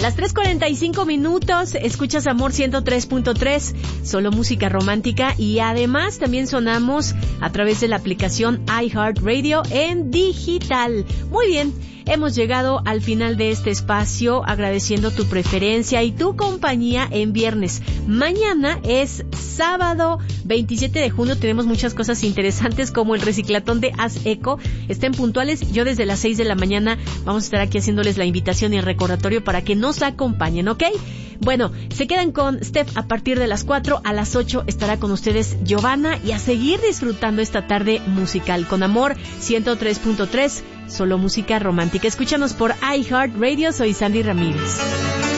Las 3:45, escuchas Amor 103.3, solo música romántica, y además también sonamos a través de la aplicación iHeartRadio en digital. Muy bien, hemos llegado al final de este espacio, agradeciendo tu preferencia y tu compañía en viernes. Mañana es sábado 27 de junio, tenemos muchas cosas interesantes como el reciclatón de Haz Eco. Estén puntuales, yo desde las 6 de la mañana vamos a estar aquí haciéndoles la invitación y el recordatorio para que nos acompañen, ¿ok? Bueno, se quedan con Steph a partir de las 4, a las 8 estará con ustedes Giovanna, y a seguir disfrutando esta tarde musical con Amor 103.3, solo música romántica. Escúchanos por iHeartRadio, soy Sandy Ramírez.